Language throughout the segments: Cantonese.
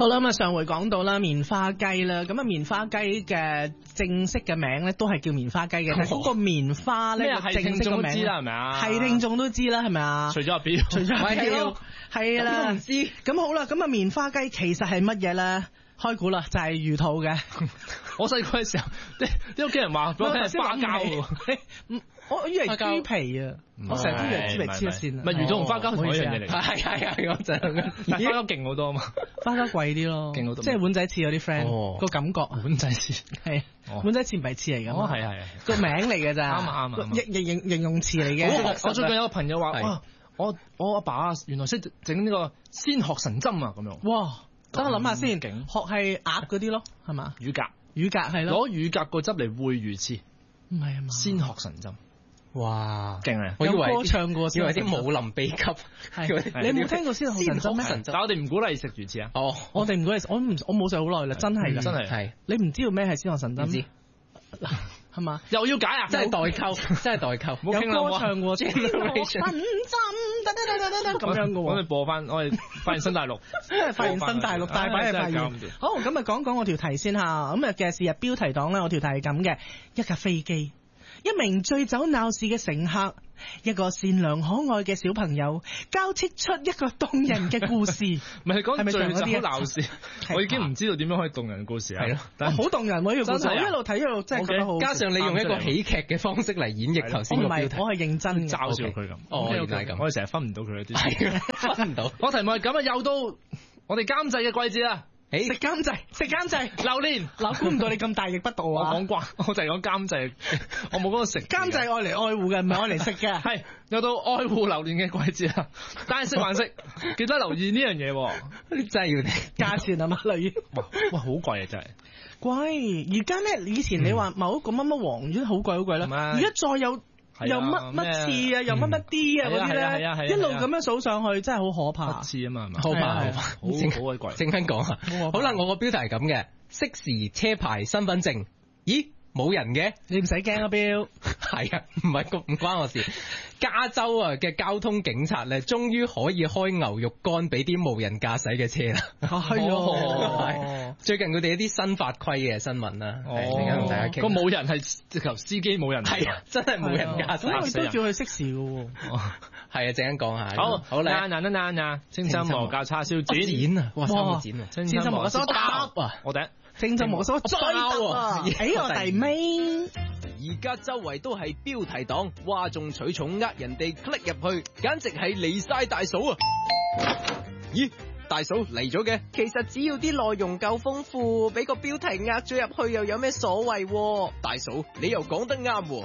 好啦，咁啊上回講到啦棉花雞啦，咁啊棉花雞嘅正式嘅名咧都係叫棉花雞嘅，但係嗰個棉花咧係正式嘅名聽眾都知啦，係咪啊？ 係聽眾都知啦，係咪啊？ 除咗阿表， 除咗阿表，係啦， 都唔知。 咁好啦，咁啊棉花雞其實係乜嘢咧？開估啦，就係魚肚嘅。 我細個嘅時候，啲屋企人話俾我聽係花膠喎。 我以為豬皮啊，我成日都以為豬皮黐線啊。 唔係魚肚同花膠同一樣嘢嚟。 係嗰陣， 但花膠勁好多啊嘛， 花膠貴啲咯， 勁好多。 即係碗仔翅嗰啲 friend 個感覺。 碗仔翅係碗仔翅唔係翅嚟㗎嘛？ 係個名嚟㗎咋。 啱形容詞嚟嘅。 我最近有個朋友話，我阿爸原來識整呢個鮮殼神針啊咁樣。 哇！等我諗下先，殼係鴨嗰啲咯，係嘛？ 乳鴿係咯， 攞乳鴿個汁嚟燴魚翅， 唔係啊嘛？ 鮮殼神針， 哇， 勁啊！ 我以為歌唱過， 以為啲武林秘笈。 你有冇聽過鮮殼神針咩？ 但我哋唔鼓勵食魚翅啊。 哦， 我哋唔鼓勵，我冇食好耐啦，真係㗎， 真係。 你唔知道咩係鮮殼神針？唔知係嘛？ 又要解啊！ 真係代溝，真係代溝。 有歌唱過鮮殼神針，咁樣嘅喎。 我哋播翻，我哋發現新大陸， 發現新大陸大把嘢發現。好，咁啊講我條題先嚇。咁啊嘅是日標題黨咧，我條題係咁嘅：一架飛機，一名醉酒鬧事嘅乘客，一個善良可愛嘅小朋友，交織出一個動人嘅故事。 唔係講醉酒鬧事，我已經唔知道點樣可以動人嘅故事啊！ 係咯， 好動人喎呢個故事，我一路睇一路真係覺得好。 加上你用一個喜劇嘅方式嚟演繹頭先個標題， 我係認真嘲笑佢咁。 哦，原來係咁， 我哋成日分唔到佢啲， 分唔到。 我題目係咁啊，又到我哋監製嘅季節啦。 食監製， 榴蓮， 嗱，估唔到你咁大逆不道啊！ 我講慣，我就係講監製，我冇講到食。監製愛嚟愛護嘅，唔係愛嚟食嘅。 係又到愛護榴蓮嘅季節啦，但係食還食，記得留意呢樣嘢。 你真係要價錢啊嘛，例如哇好貴啊真係。 貴，而家咧以前你話某一個乜乜王已經好貴啦，而家再有。又乜乜刺啊，又乜乜啲啊嗰啲咧，一路咁樣數上去，真係好可怕。 刺啊嘛，係嘛？ 好怕， 好鬼貴。 正經講啊，好啦，我個標題係咁嘅，適時車牌身份證。咦？冇人嘅， 你唔使驚啊，標係啊，唔關我事。加州啊嘅交通警察咧，終於可以開牛肉乾俾啲無人駕駛嘅車啦。係最近佢哋一啲新法規嘅新聞啦，陣間同大家傾。 個冇人係直頭司機冇人， 係啊，真係冇人駕駛。 咁你都叫佢適時嘅喎。 係啊，陣間講下。 好嗱，清心蘑教叉燒剪啊，哇，三個剪啊， 清心蘑所搭啊， 我第一。 正就無所追得啊！喺我第尾， 而家周圍都係標題黨，嘩眾取寵，人哋 click 入去，簡直係離晒大嫂啊！咦，大嫂嚟咗嘅？ 其實只要啲內容夠豐富，俾個標題呃咗入去又有咩所謂？ 大嫂，你又講得啱喎。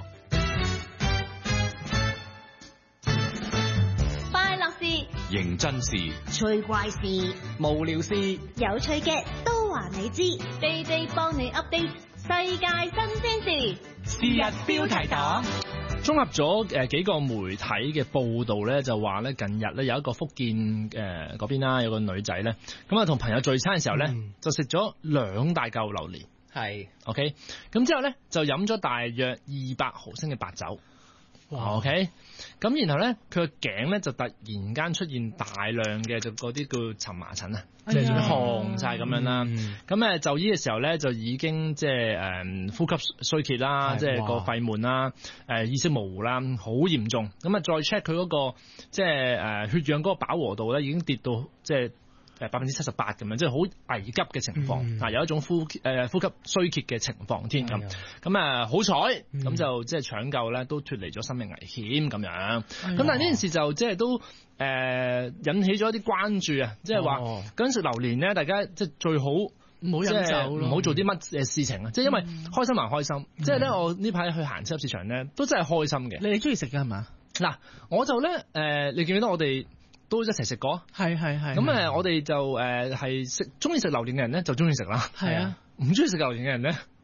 快樂事、 認真事、 趣怪事、 無聊事、 有趣嘅都話你知，地地幫你 update 世界新鮮事。 是日標題黨綜合咗幾個媒體嘅報道咧，就話咧近日咧有一個福建嗰邊啦，有個女仔咧，咁啊同朋友聚餐嘅時候咧，就食咗2大嚿榴蓮， 係 OK，咁之後咧就飲咗大約200毫升嘅白酒。OK，咁然後咧，佢個頸咧就突然間出現大量嘅就嗰啲叫蕁麻疹啊，即係紅晒咁樣啦。咁就醫嘅時候咧，就已經即係呼吸衰竭啦，即係個肺悶啦，意識模糊啦，好嚴重。咁再 check 佢嗰個即係血氧嗰個飽和度咧，已經跌到即係78%咁樣，即係好危急嘅情況。有一種呼吸衰竭嘅情況添咁。咁好彩，咁就即係搶救咧，都脫離咗生命危險咁樣。咁但係呢件事就即係都引起咗一啲關注啊！即係話嗰陣食榴蓮咧，大家即係最好唔好飲酒， 唔好做啲乜事情啊！即係因為開心還開心。即係咧，我呢排去行超級市場咧，都真係開心嘅。 你中意食㗎係嘛？ 嗱，我就咧你記唔記得我哋都一齊食過？ 係。 咁我哋就係中意食榴蓮嘅人咧，就中意食啦。 係啊， 唔中意食榴蓮嘅人咧，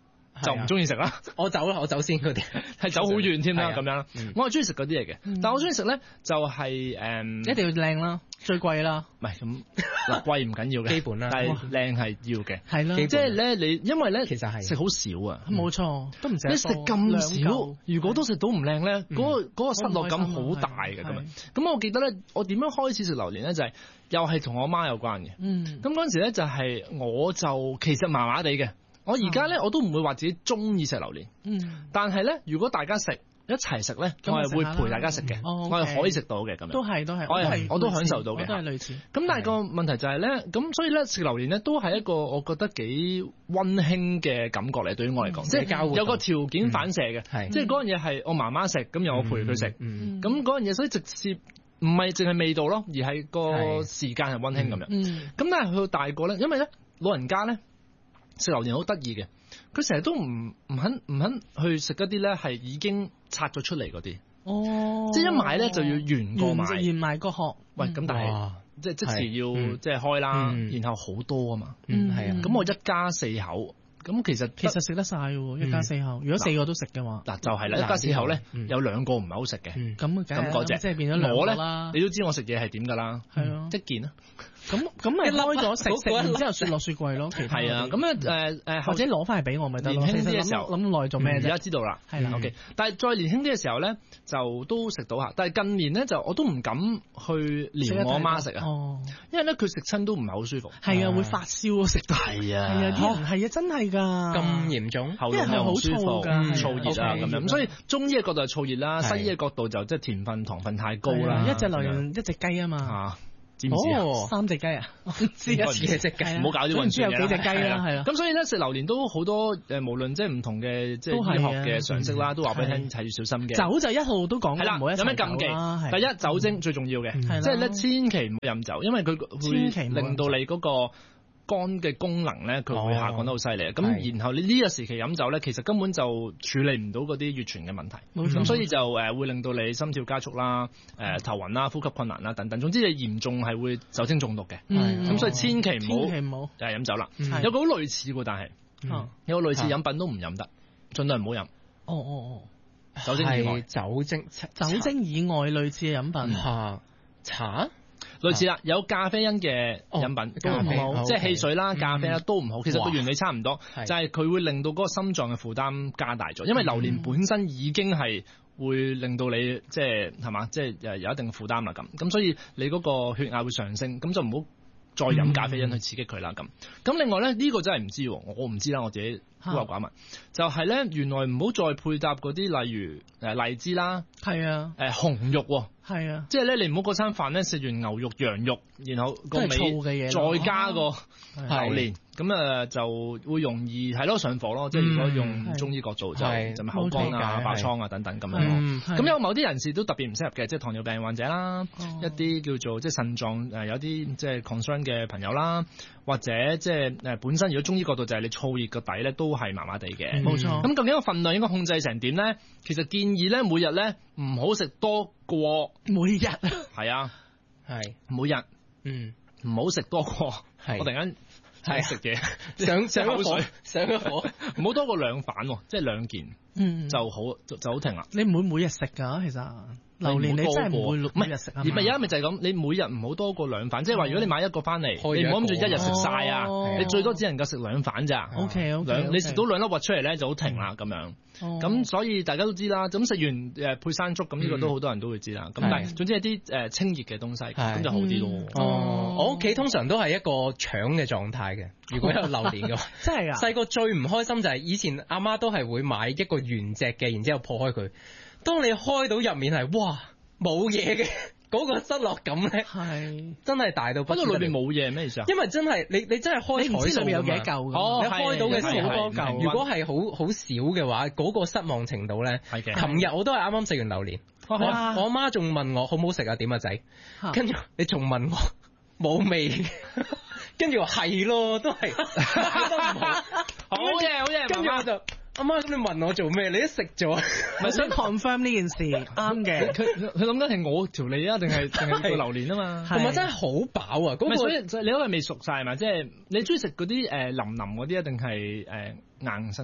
就唔中意食啦。 我走先嗰啲， 係走好遠添啦咁樣。 嗯我係中意食嗰啲嚟嘅，但係我中意食咧就係一定要靚啦，最貴啦。 唔係咁嗱貴唔緊要嘅， 基本啦但係靚係要嘅。 係啦， 基本即係咧你因為咧其實係食好少啊。 冇錯，都唔食得你食多咁少兩嚿， 如果都食到唔靚咧，嗰個失落感好大嘅咁樣。咁我記得咧，我點樣開始食榴蓮咧，就係又係同我媽有關嘅。咁嗰陣時咧就係我就其實麻麻地嘅。我而家咧我都唔會話自己中意食榴蓮，但係咧如果大家食一齊食咧，我係會陪大家食嘅，我係可以食到嘅咁樣。 都係， 我都享受到嘅， 都係類似。 咁但係個問題就係咧，咁所以咧食榴蓮咧都係一個我覺得幾溫馨嘅感覺嚟，對於我嚟講，即係有個條件反射嘅，即係嗰樣嘢係我媽媽食，咁又我陪佢食，咁嗰樣嘢所以直接唔係淨係味道咯，而係個時間係溫馨咁樣。咁但係去到大個咧，因為咧老人家咧食榴蓮好得意嘅，佢成日都唔肯去食一啲咧係已經拆咗出嚟嗰啲。即係一買咧就要原個買， 原埋個殼。 喂，咁但係即時要即係開啦，然後好多啊嘛。 係啊。 咁我一家四口，咁其實食得晒喎，一家四口。如果4個都食嘅話， 嗱就係啦，一家四口咧有2個唔係好食嘅。 咁嗰隻即係變咗2個啦。 你都知我食嘢係點㗎啦。 係咯， 一件啦。 咁咪開咗食完之後雪落雪櫃咯。 係啊，咁或者攞翻嚟俾我咪得咯。 年輕啲嘅時候諗耐做咩啫？ 而家知道啦。 係啦。 OK，但係再年輕啲嘅時候咧，就都食到下。但係近年咧就我都唔敢去撩我媽食啊。因為咧佢食親都唔係好舒服。係啊， 會發燒食到。 係啊。 係啊，真係㗎。 咁嚴重？ 喉嚨又唔舒服，燥熱啊咁樣。咁所以中醫嘅角度係燥熱啦，西醫嘅角度就即係甜分、糖分太高啦。 一隻榴蓮一隻雞啊嘛。 知唔知啊 ？3隻雞啊？我知一隻雞， 唔好搞啲混亂嘢啦。 有幾隻雞啦，係啦。 咁所以咧食榴蓮都好多無論即係唔同嘅即係醫學嘅常識啦，都話俾你聽係要小心嘅。酒就一號都講過，唔好一齊飲。有咩禁忌？第一，酒精最重要嘅，即係咧千祈唔好飲酒，因為佢會令到你嗰個肝嘅功能咧，佢會下降得好犀利。咁然後你呢個時期飲酒咧，其實根本就處理唔到嗰啲乙醛嘅問題。咁所以就會令到你心跳加速啦、頭暈啦、呼吸困難啦等等。總之你嚴重係會酒精中毒嘅。咁所以千祈唔好就係飲酒啦。有個好類似喎，但係有個類似飲品都唔飲得，盡量唔好飲。酒精以外， 酒精以外類似嘅飲品。 茶。 類似啦，有咖啡因嘅飲品都唔好，即係汽水啦、咖啡啦都唔好。其實個原理差唔多，就係佢會令到嗰個心臟嘅負擔加大咗，因為榴蓮本身已經係會令到你即係嘛，即係有一定負擔啦咁所以你嗰個血壓會上升，咁就唔好再飲咖啡因去刺激佢啦咁。另外咧呢個真係唔知，我唔知啦，我自己孤陋寡聞，就係咧原來唔好再配搭嗰啲例如荔枝啦， 係啊， 紅肉喎。 係啊， 即係咧，你唔好嗰餐飯咧食完牛肉、羊肉，然後個尾再加個榴蓮，咁就會容易係咯上火咯。即係如果用中醫角度就咪口乾啊、爆瘡啊等等咁樣。咁有某啲人士都特別唔適合嘅，即係糖尿病患者啦，一啲叫做即係腎臟有啲即係 concern 嘅朋友啦，或者即係本身如果中醫角度就係你燥熱個底咧都係麻麻地嘅。 冇錯。 咁究竟個份量應該控制成點咧？其實建議咧每日咧唔好食多過每日係啊，係每日唔好食多過。我突然間食嘢上口水上咗火，唔好多過2飯喎，即係2件就好停啦。 你唔會每日食㗎，其實榴蓮你真係唔會每日食啊。 而咪而家咪就係咁，你每日唔好多過2飯，即係話如果你買一個翻嚟，你唔好諗住一日食晒啊，你最多只能夠食2飯咋。OK，你食到2粒核出嚟咧就好停啦咁樣。咁所以大家都知啦，咁食完配山竹，咁呢個都好多人都會知啦。咁但係總之係啲清熱嘅東西，咁就好啲咯。 我屋企通常都係一個搶嘅狀態嘅，如果有榴蓮嘅話， 真係啊！ 細個最唔開心就係以前阿媽都係會買一個原隻嘅，然之後破開佢。當你開到入面係哇冇嘢嘅，嗰個失落感咧係真係大到不得了。 嗰度裏邊冇嘢咩意思啊？ 因為真係你真係開彩數有幾嚿嘅， 你開到嘅時候好多嚿。 如果係好少嘅話，嗰個失望程度咧，係嘅。琴日我都係啱啱食完榴蓮，我阿媽仲問我好唔好食啊？點啊仔？跟住你仲問我冇味，跟住我係咯，都係都唔好。 好嘢， 跟住我就。阿媽，咁你問我做咩？你都食咗， 咪想 confirm 呢件事啱嘅。 佢諗緊係我條脷啊，定係個榴蓮啊嘛？ 同埋真係好飽啊！嗰個所以你因為未熟晒嘛，即係你中意食嗰啲腍腍嗰啲啊，定係硬身啲㗎？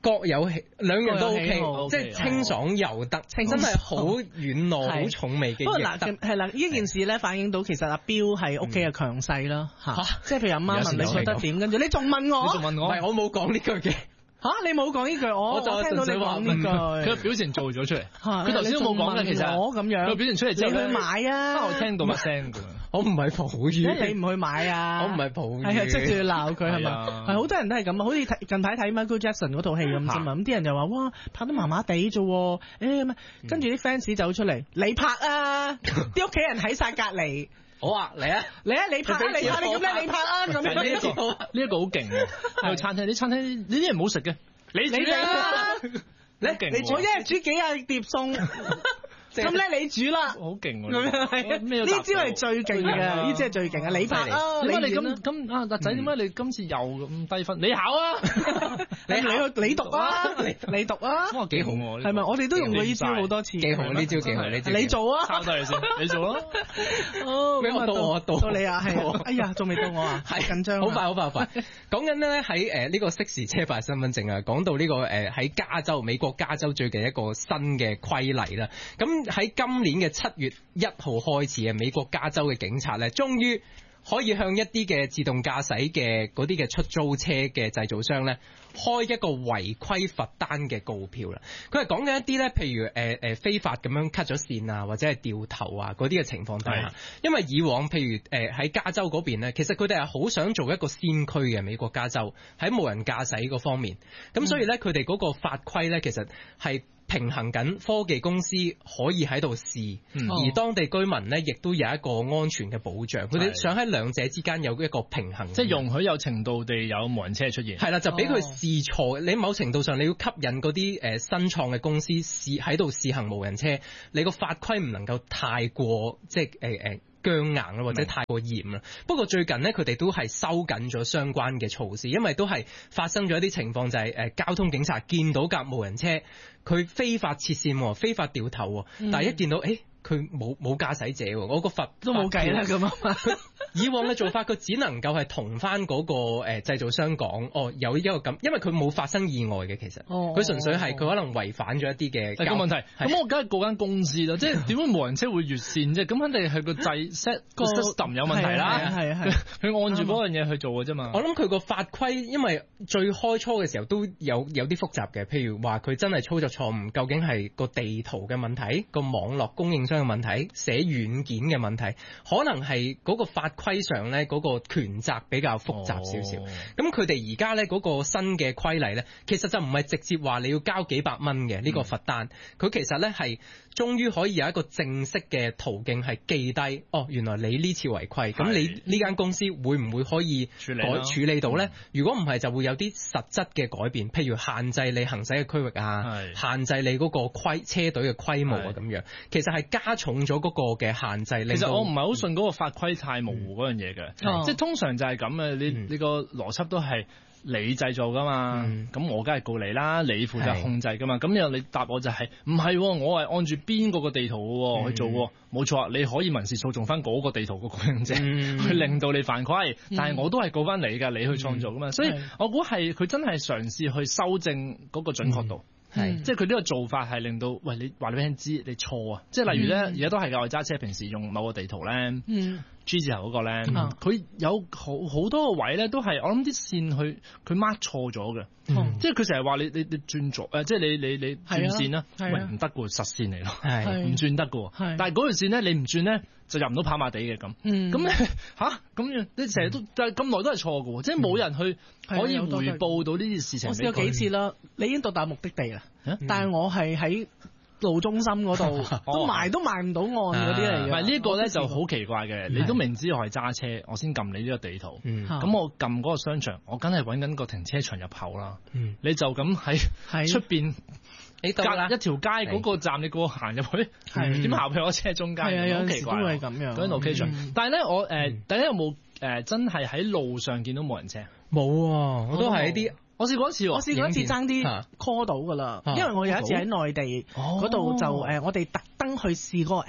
各有兩樣都各有喜 OK， 好即係清爽又得，真係好軟糯、好重味嘅不過嘢得。 係啦，呢件事咧反映到其實阿彪係屋企嘅強勢啦嚇，即係譬如阿媽問你覺得點，跟住你仲問我， 你仲問我， 唔係我冇講呢句嘅。 嚇你冇講呢句，我聽到你講呢句， 佢嘅表情做咗出嚟，佢頭先都冇講嘅，其實我咁樣， 佢表情出嚟之後你去買啊， 我聽到乜聲㗎。 我唔係抱怨， 你唔去買啊？ 我唔係抱怨， 係啊，即係仲要鬧佢係咪？係好多人都係咁啊，好似近排睇 Michael Jackson 嗰套戲咁啫嘛。咁啲人就話哇拍得麻麻地啫喎，跟住啲 fans 走出嚟，你拍啊！啲屋企人喺晒隔離。 好啊，嚟啊， 你拍啊，你咁咧，你拍啊，咁樣呢一個好勁喎，喺餐廳啲餐廳呢啲人唔好食嘅，你嚟啊！ 你我一日煮幾廿碟餸。咁咧你煮啦， 好勁喎！ 呢招係最勁嘅，呢招係最勁嘅。你拍啊！ 點解你咁阿仔？點解你今次又咁低分？你考啊！ 你讀啊！你讀啊！ 哇，幾好喎！ 係咪？我哋都用過呢招好多次。 幾好呢招幾好呢招。 你做啊！ 抄低你先，你做啦。 到你啊！係哎呀，仲未到我啊！係緊張。 好快。講緊咧喺呢個適時車牌身份證啊，講到呢個喺美國加州最近一個新嘅規例啦。咁喺今年嘅7月1號開始啊，美國加州嘅警察咧，終於可以向一啲嘅自動駕駛嘅嗰啲嘅出租車嘅製造商咧，開一個違規罰單嘅告票啦。佢係講緊一啲咧，譬如非法咁樣 cut 咗線啊，或者係掉頭啊嗰啲嘅情況底下，因為以往譬如喺加州嗰邊咧，其實佢哋係好想做一個先驅嘅美國加州喺無人駕駛嗰方面，咁所以咧佢哋嗰個法規咧其實係平衡緊科技公司可以喺度試，而當地居民呢亦都有一個安全嘅保障。佢哋想喺兩者之間有一個平衡， 即係容許有程度地有無人車出現。 係啦，就俾佢試錯。你某程度上你要吸引嗰啲新創嘅公司喺度試行無人車，你個法規唔能夠太過即係僵硬啦，或者太過嚴啦。不過最近呢，佢哋都係收緊咗相關嘅措施，因為都係發生咗一啲情況，就係交通警察見到架無人車，佢非法切線、非法掉頭，但係一見到佢冇駕駛者，我個罰都冇計啦咁啊！ 以往嘅做法，佢只能夠係同翻嗰個製造商講，有一個咁，因為佢冇發生意外嘅，其實佢純粹係佢可能違反咗一啲嘅。 但係個問題，咁我梗係告間公司啦，即係點解無人車會越線啫？咁肯定係個掣 set 個 system 有問題啦。係佢按住嗰樣嘢去做嘅啫嘛。 我諗佢個法規，因為最開初嘅時候都有啲複雜嘅，譬如話佢真係操作錯誤，究竟係個地圖嘅問題，個網絡供應商嘅問題，寫軟件嘅問題，可能係嗰個法規上咧嗰個權責比較複雜少少。咁佢哋而家咧嗰個新嘅規例咧，其實就唔係直接話你要交幾百蚊嘅呢個罰單，佢其實咧係終於可以有一個正式嘅途徑係記低，原來你呢次違規，咁你呢間公司會唔會可以處理到咧？如果唔係，就會有啲實質嘅改變，譬如限制你行駛嘅區域啊，限制你嗰個車隊嘅規模啊咁樣，其實係加重咗嗰個嘅限制。 其實我唔係好信嗰個法規太模糊嗰樣嘢嘅，即係通常就係咁嘅，你個邏輯都係你製造噶嘛，咁我梗係告你啦，你負責控制噶嘛，咁你答我就係唔係，我係按住邊個地圖去做，冇錯，你可以民事訴訟翻嗰個地圖個供應者，去令到你犯規，但係我都係告翻你㗎，你去創造噶嘛，所以我估係佢真係嘗試去修正嗰個準確度。即係佢呢個做法係令到，喂，你話你俾人知你錯啊！即係例如咧，而家都係㗎，我揸車平時用某個地圖咧，G 字頭嗰個咧，佢有好多個位咧都係我諗啲線佢 mark 錯咗嘅，即係佢成日話你轉左，即係你轉線啦，喂，唔得㗎，實線嚟咯，唔轉得㗎，但係嗰條線咧你唔轉咧就入唔到跑馬地嘅咁，咁咧咁你成日都但係咁耐都係錯㗎，即係冇人去可以回報到呢啲事情。 我試過幾次啦，你已經到達目的地啦，但係我係喺路中心嗰度都埋唔到岸嗰啲嚟嘅。 唔係呢個咧就好奇怪嘅，你都明知我係揸車，我先撳你呢個地圖，咁我撳嗰個商場，我梗係揾緊個停車場入口啦。你就咁喺出邊，你隔一條街嗰個站，你過行入去，點行去我車中間？好奇怪， 都係咁樣。 嗰啲 location，但係咧我大家有冇真係喺路上見到無人車？ 冇，我都係一啲。 我試過一次爭啲 call 到㗎啦，因為我有一次喺內地嗰度就我哋特登去試嗰個 app，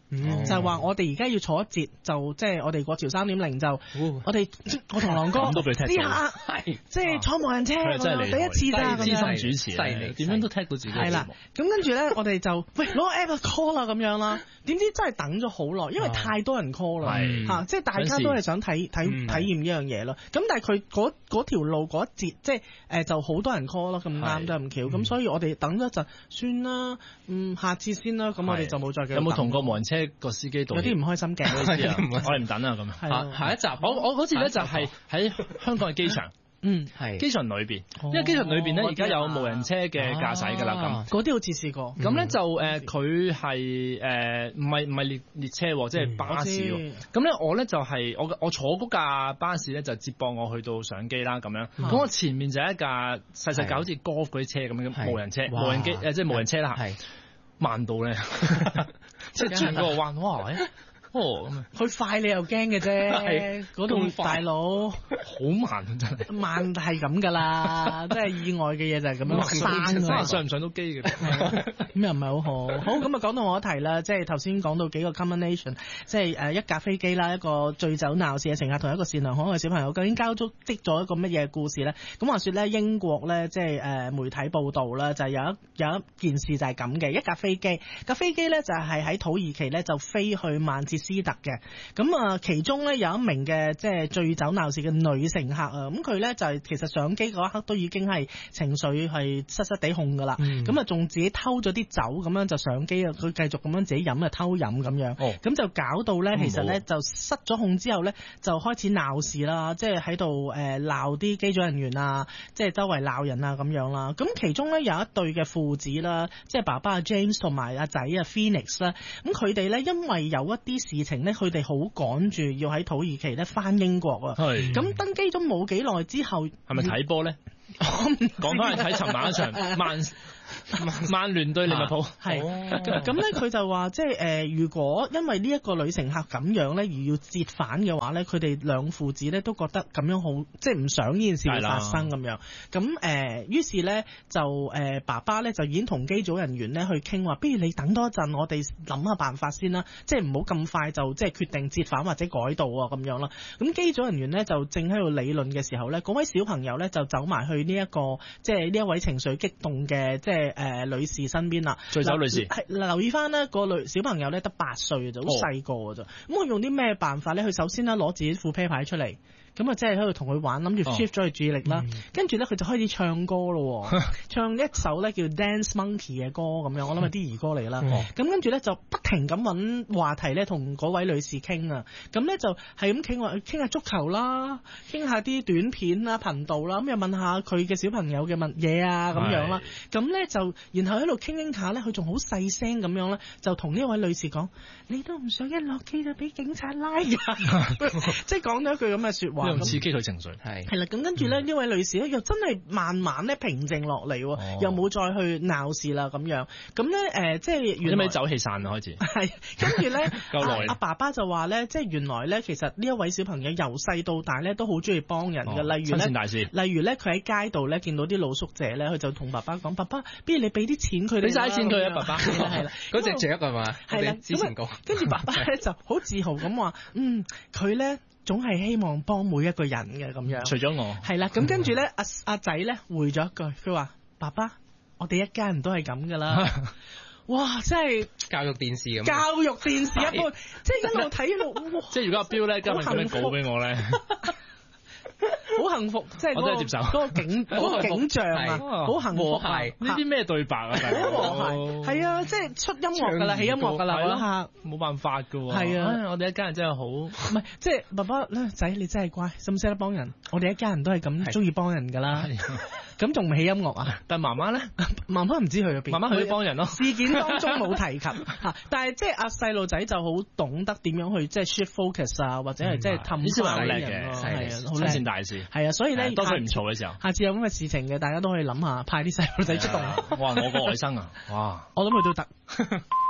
就係話我哋而家要坐一節，就即係我哋過潮3.0就我同狼哥試下，即係坐無人車，第一次咋咁樣。 資深主持，點樣都踢到自己。 係啦，咁跟住咧，我哋就攞 app call 啦咁樣啦。點知真係等咗好耐，因為太多人 call 啦嚇，即係大家都係想體驗呢樣嘢咯。咁但係佢嗰條路嗰一節，即係就好多人 call 咯，咁啱都係咁巧。咁所以我哋等咗一陣，算啦，下次先啦。咁我哋就冇再繼續。有冇同個無人車個司機道歉？ 有啲唔開心嘅， 我哋唔等啦咁。下一集我嗰次咧就係喺香港嘅機場。係機場裏邊，因為機場裏邊咧而家有無人車嘅駕駛㗎啦，咁嗰啲好似試過。 咁咧就佢係唔係列車喎，即係巴士喎。咁咧我咧就係我坐嗰架巴士咧就接駁我去到上機啦咁樣。咁我前面就係一架細細架好似 golf 嗰啲車咁樣無人車、無人機即係無人車啦，慢到咧即係轉個彎，哇！咁佢快你又驚嘅啫，嗰度大佬好慢真係， 慢係咁噶啦，即係意外嘅嘢就係咁樣生上唔上到機嘅， 咁又唔係好好。好咁啊，講到我一題啦，即係頭先講到幾個 combination， 即係一架飛機啦，一個醉酒鬧事嘅乘客同一個善良可愛嘅小朋友，究竟交織咗一個乜嘢故事咧？咁話說咧，英國咧即係媒體報道啦，就係有一件事就係咁嘅，一架飛機咧就係喺土耳其咧就飛去曼徹斯特嘅，咁啊其中咧有一名嘅即係醉酒鬧事嘅女乘客啊，咁佢咧就係其實上機嗰一刻都已經係情緒係失失地控噶啦，咁啊仲自己偷咗啲酒咁樣就上機啊，佢繼續咁樣自己飲啊偷飲咁樣，咁就搞到咧其實咧就失咗控之後咧就開始鬧事啦，即係喺度鬧啲機組人員啊，即係周圍鬧人啊咁樣啦，咁其中咧有一對嘅父子啦，即係爸爸 James 同埋阿仔啊 Phoenix 啦，咁佢哋咧因為有一啲事情咧，佢哋好趕住要喺土耳其咧翻英國啊！咁登機咗冇幾耐之後， 係咪睇波咧？講翻去睇尋晚一場曼聯對利物浦， 係咁咧，佢就話即係如果因為呢一個女乘客咁樣咧而要折返嘅話咧，佢哋兩父子咧都覺得咁樣好，即係唔想呢件事會發生咁樣。咁於是咧就爸爸咧就已經同機組人員咧去傾話，不如你等多一陣，我哋諗下辦法先啦，即係唔好咁快就即係決定折返或者改道啊咁樣啦。咁機組人員咧就正喺度理論嘅時候咧，嗰位小朋友咧就走埋去呢一個即係呢一位情緒激動嘅即係女士身邊啦， 醉酒女士係留意翻呢個小朋友咧得8歲嘅啫，好細個嘅啫。咁佢用啲咩辦法咧？佢首先咧攞自己副啤牌出嚟，咁啊即係喺度同佢玩，諗住 shift 咗佢注意力啦。跟住咧佢就開始唱歌咯，唱一首咧叫 Dance Monkey 嘅歌咁樣，我諗係啲兒歌嚟啦。咁跟住咧就不停咁揾話題咧同嗰位女士傾啊。咁咧就係咁傾下足球啦，傾下啲短片啦、頻道啦，咁又問下佢嘅小朋友嘅問嘢啊咁樣啦。咁咧就然後喺度傾下咧，佢仲好細聲咁樣咧，就同呢位女士講：你都唔想一落機就俾警察拉㗎？即係講咗一句咁嘅説話。 刺激佢情緒， 係啦，咁跟住咧呢位女士咧又真係慢慢咧平靜落嚟，又冇再去鬧事啦咁樣。咁咧即係原來酒氣散啦開始。 係跟住咧阿爸爸就話咧，即係原來咧其實呢一位小朋友由細到大咧都好中意幫人嘅，例如咧佢喺街度咧見到啲露宿者咧，佢就同爸爸講：爸爸，不如你俾啲錢佢哋， 俾晒錢佢啊！爸爸係啦， 嗰隻雀係嘛？ 係啦， 之前講。 跟住爸爸咧就好自豪咁話：佢咧總係希望幫每一個人嘅咁樣。 除咗我係啦，咁跟住咧阿仔咧回咗一句，佢話：爸爸，我哋一家人都係咁噶啦。哇！真係教育電視咁， 教育電視一般，即係一路睇一路哇！ 即係如果阿彪咧今日咁樣稿俾我咧。 好幸福，即係我真係接受嗰個景象啊，好幸福啊！ 呢啲咩對白啊？ 好和諧，係啊，即係出音樂㗎啦，起音樂㗎啦，嗰下冇辦法㗎喎。 係啊， 我哋一家人真係好， 唔係即係爸爸咧，仔你真係乖，識唔識得幫人？我哋一家人都係咁中意幫人㗎啦。咁仲唔起音樂啊？ 但係媽媽咧， 媽媽唔知去咗邊。 媽媽去幫人咯。事件當中冇提及嚇，但係即係阿細路仔就好懂得點樣去即係 shift focus 啊，或者係即係氹翻人咯。係啊，好親善大事。係啊，所以咧， 當佢唔嘈嘅時候， 下次有咁嘅事情嘅，大家都可以諗下派啲細路仔出動。 哇！我個外甥啊，哇！ 我諗佢都得。